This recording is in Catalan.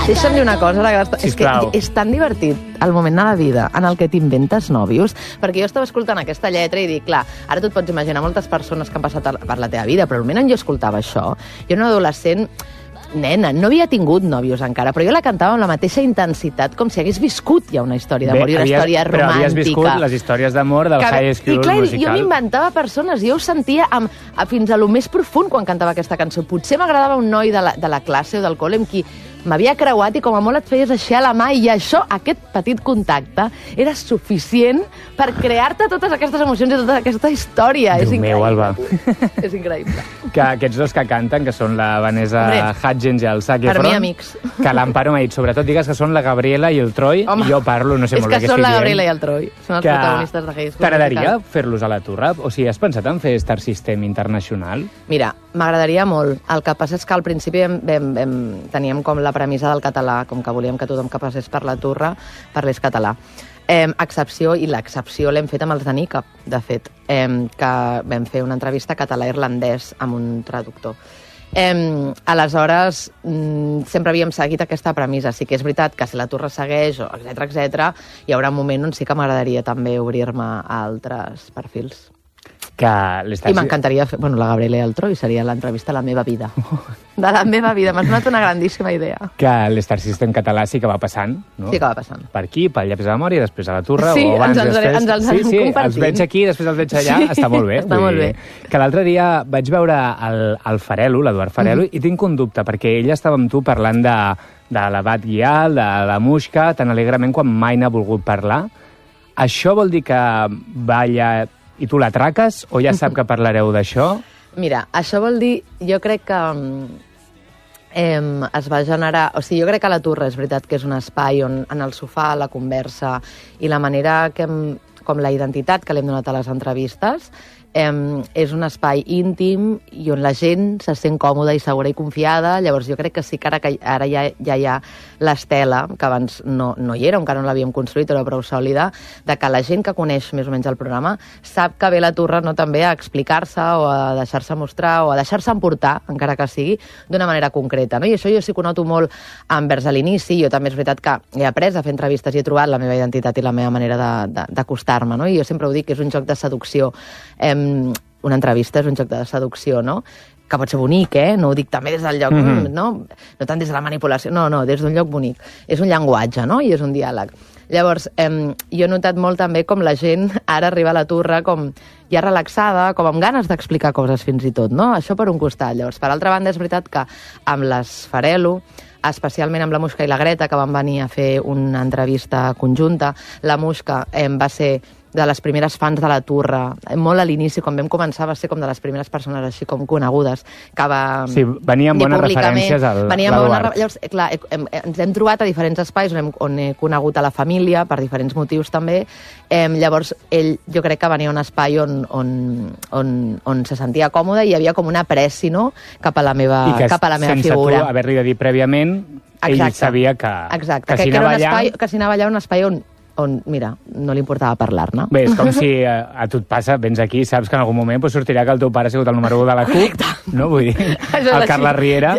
Deixa'm dir una cosa, és que és tan divertit el moment de la vida en el que t'inventes nòvios, perquè jo estava escoltant aquesta lletra i dic, clar, ara tu et pots imaginar moltes persones que han passat per la teva vida, però el moment en jo escoltava això, jo era una adolescent, nena, no havia tingut nòvios encara, però jo la cantava amb la mateixa intensitat com si hagués viscut ja una història d'amor i una història romàntica. Però havies viscut les històries d'amor del High School Musical. Jo m'inventava persones, jo ho sentia fins a lo més profund quan cantava aquesta cançó. Potser m'agradava un noi de la classe o del col·le amb qui m'havia creuat i com a molt et feies així a la mà i això, aquest petit contacte, era suficient per crear-te totes aquestes emocions i tota aquesta història. Déu meu, Alba. És increïble. Que aquests dos que canten, que són la Vanessa Hudgens i el Zac Efron... Per mi, amics. Que l'Amparo m'ha dit, sobretot digues que són la Gabriela i el Troy, i jo parlo, no sé molt bé què estic dient. És que són la Gabriela i el Troy, són els protagonistes de High School Musical. T'agradaria fer-los a la turra? O sigui, has pensat en fer Star System internacional? Mira, m'agradaria molt. El que passa és que al principi teníem com la premissa del català, com que volíem que tothom que passés per la turra parlés català. Excepció, i l'excepció l'hem fet amb els de Nika, de fet, que vam fer una entrevista català-irlandès amb un traductor. Aleshores, sempre havíem seguit aquesta premissa. Sí que és veritat que si la turra segueix, etc, hi haurà un moment on sí que m'agradaria també obrir-me a altres perfils. I m'encantaria fer... Bueno, la Gabriela i el Troy seria l'entrevista de la meva vida. De la meva vida. M'ha donat una grandíssima idea. Que l'Star System català sí que va passant, no? Sí que va passant. Per aquí, pel Llaps de Memòria, després a la turra, sí, o abans, després... ens els anem compartint. Els veig aquí, després els veig allà. Està molt bé. Està molt bé. Que l'altre dia vaig veure el Farelo, l'Eduard Farelo, i tinc un dubte, perquè ella estava amb tu parlant de l'abat Guial, de la Muixca, tan alegrement quan mai n'ha volgut parlar. Això vol dir que balla... I tu la traques o ja sap que parlareu d'això? Mira, això vol dir... Jo crec que es va generar... O sigui, jo crec que la turra és veritat que és un espai on en el sofà, la conversa i la manera que... com la identitat que li hem donat a les entrevistes, és un espai íntim i on la gent se sent còmoda i segura i confiada. Llavors jo crec que sí que ara ja hi ha l'estela, que abans no hi era, encara no l'havíem construït, era prou sòlida, de que la gent que coneix més o menys el programa sap que ve la turra no també a explicar-se o a deixar-se mostrar o a deixar-se emportar, encara que sigui, d'una manera concreta. No? I això jo sí que ho noto molt envers a l'inici. Jo també és veritat que he après a fer entrevistes i he trobat la meva identitat i la meva manera d'acostar-me. No? I jo sempre ho dic, que és un joc de seducció. Una entrevista és un joc de seducció, no? Que pot ser bonic, no ho dic també des del lloc, no tant des de la manipulació, no, des d'un lloc bonic. És un llenguatge, no? I és un diàleg. Llavors, jo he notat molt també com la gent ara arriba a la turra com ja relaxada, com amb ganes d'explicar coses fins i tot, no? Això per un costat. Llavors, per altra banda, és veritat que amb les Farelo, especialment amb la Muixca i la Greta, que van venir a fer una entrevista conjunta, la Muixca va ser de les primeres fans de la turra. Molt a l'inici, quan vam començar, va ser com de les primeres persones així com conegudes, que va... Sí, venia amb bones referències a l'Eduard. Llavors, clar, ens hem trobat a diferents espais on he conegut a la família, per diferents motius també. Llavors, ell jo crec que venia a un espai on se sentia còmode i hi havia com una pressi, no?, cap a la meva figura. I que sense tu haver-li de dir prèviament, ell sabia que... Exacte, que si anava allà un espai on, mira, no li importava parlar-ne. Bé, és com si a tu et passa, vens aquí, saps que en algun moment sortirà que el teu pare ha sigut el número 1 de la CUP, no? Vull dir, el Carles Riera.